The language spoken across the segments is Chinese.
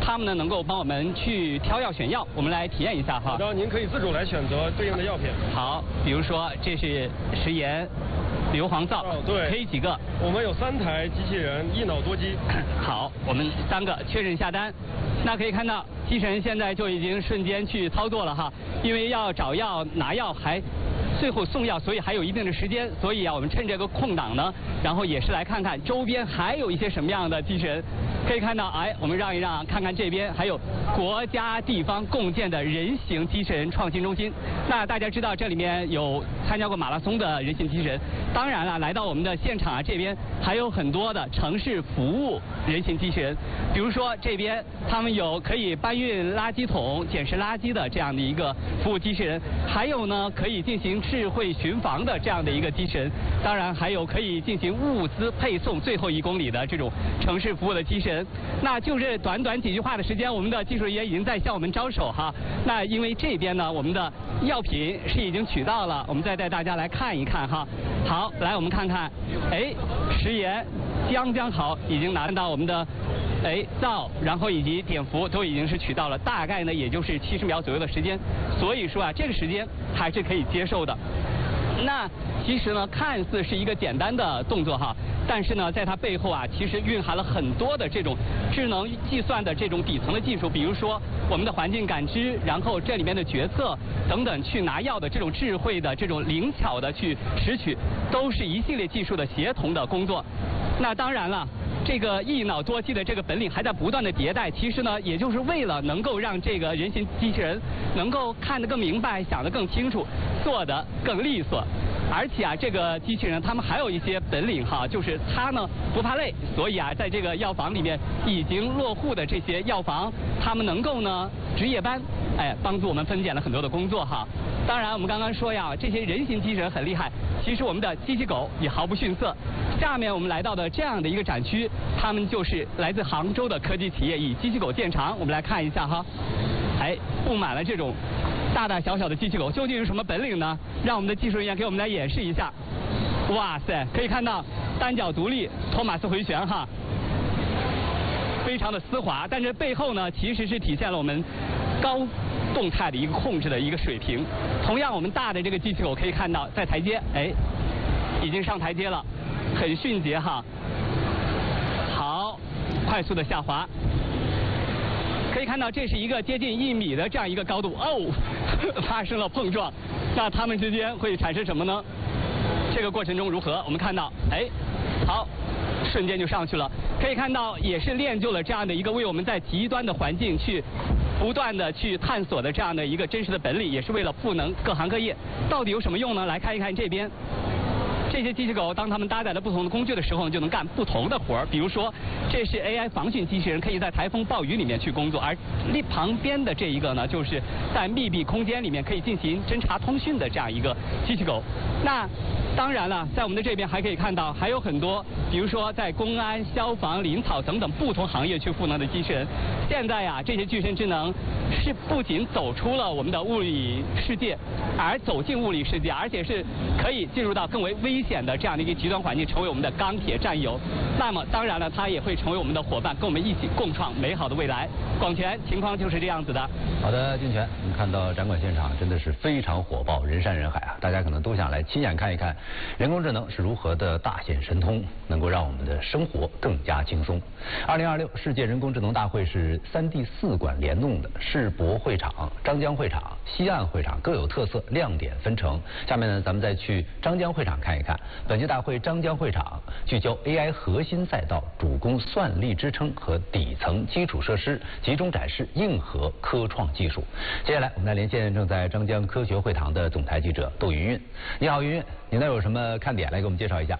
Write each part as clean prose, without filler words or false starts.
他们呢能够帮我们去挑药选药，我们来体验一下哈。 好的，您可以自主来选择对应的药品。 好，比如说这是食盐、硫磺皂， 对， 可以几个？ 我们有3台机器人，一脑多机。 好，我们3个确认下单。那可以看到，机器人现在就已经瞬间去操作了哈，因为要找药、拿药还。最后送药，所以还有一定的时间，所以啊，我们趁这个空档呢，然后也是来看看周边还有一些什么样的机器人。可以看到，哎，我们让一让，看看这边还有国家地方共建的人形机器人创新中心。那大家知道这里面有参加过马拉松的人形机器人，当然了，来到我们的现场啊，这边还有很多的城市服务人形机器人，比如说这边他们有可以搬运垃圾桶、捡拾垃圾的这样的一个服务机器人，还有呢可以进行智慧巡防的这样的一个机器人，当然还有可以进行物资配送最后1公里的这种城市服务的机器人。那就是短短几句话的时间，我们的技术人员已经在向我们招手哈。那因为这边呢，我们的药品是已经取到了，我们再带大家来看一看哈。好，来我们看看，哎，食盐刚好已经拿到我们的。皂，然后以及碘伏都已经是取到了，大概呢也就是70秒左右的时间，所以说啊这个时间还是可以接受的。那其实呢看似是一个简单的动作哈，但是呢在它背后啊其实蕴含了很多的这种智能计算的这种底层的技术，比如说我们的环境感知，然后这里面的决策等等，去拿药的这种智慧的这种灵巧的去拾取，都是一系列技术的协同的工作。那当然了。这个一脑多机的这个本领还在不断的迭代，其实呢，也就是为了能够让这个人形机器人能够看得更明白、想得更清楚、做得更利索。而且啊，这个机器人他们还有一些本领哈，就是它呢不怕累，所以啊，在这个药房里面已经落户的这些药房，他们能够呢值夜班，哎，帮助我们分拣了很多的工作哈。当然，我们刚刚说呀，这些人形机器人很厉害，其实我们的机器狗也毫不逊色。下面我们来到的这样的一个展区，他们就是来自杭州的科技企业，以机器狗见长。我们来看一下哈，哎，布满了这种大大小小的机器狗，究竟是什么本领呢？让我们的技术人员给我们来演示一下。哇塞，可以看到单脚独立，托马斯回旋哈，非常的丝滑，但是背后呢，其实是体现了我们高动态的一个控制的一个水平。同样，我们大的这个机器狗可以看到，在台阶，哎，已经上台阶了，很迅捷哈。好，快速的下滑。可以看到，这是一个接近1米的这样一个高度，哦，发生了碰撞。那它们之间会产生什么呢？这个过程中如何？我们看到，哎，好，瞬间就上去了。可以看到，也是练就了这样的一个为我们在极端的环境去不断的去探索的这样的一个真实的本领，也是为了赋能各行各业。到底有什么用呢？来看一看这边。这些机器狗，当它们搭载了不同的工具的时候，就能干不同的活儿。比如说，这是 AI 防汛机器人，可以在台风暴雨里面去工作；而旁边的这一个呢，就是在密闭空间里面可以进行侦察通讯的这样一个机器狗。那当然了，在我们的这边还可以看到，还有很多，比如说在公安、消防、林草等等不同行业去赋能的机器人。现在呀，这些具身智能是不仅走出了我们的物理世界，而走进物理世界，而且是可以进入到更为危险的这样的一个极端环境，成为我们的钢铁战友。那么当然了，它也会成为我们的伙伴，跟我们一起共创美好的未来。广泉情况就是这样子的。 好的，金泉，我们看到展馆现场真的是非常火爆，人山人海啊！大家可能都想来亲眼看一看人工智能是如何的大显神通，能够让我们的生活更加轻松。2026世界人工智能大会是3D 4馆联动的，世博会场、张江会场、西岸会场各有特色，亮点纷呈。下面呢，咱们再去张江会场看一看。本届大会张江会场聚焦 AI 核心赛道、主攻算力支撑和底层基础设施，集中展示硬核科创技术。接下来我们来连线正在张江科学会堂的总台记者窦云云。你好，云云，你那有什么看点来给我们介绍一下？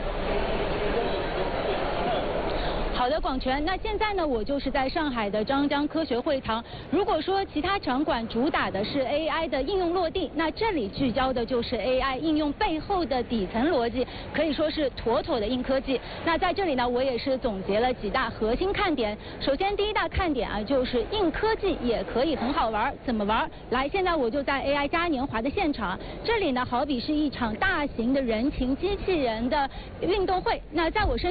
好的，广泉。那现在呢，我就是在上海的张江科学会堂。如果说其他场馆主打的是 AI 的应用落地，那这里聚焦的就是 AI 应用背后的底层逻辑，可以说是妥妥的硬科技。那在这里呢，我也是总结了几大核心看点。首先，第一大看点啊，就是硬科技也可以很好玩，怎么玩？来，现在我就在 AI 嘉年华的现场，这里呢，好比是一场大型的人形机器人的运动会。那在我身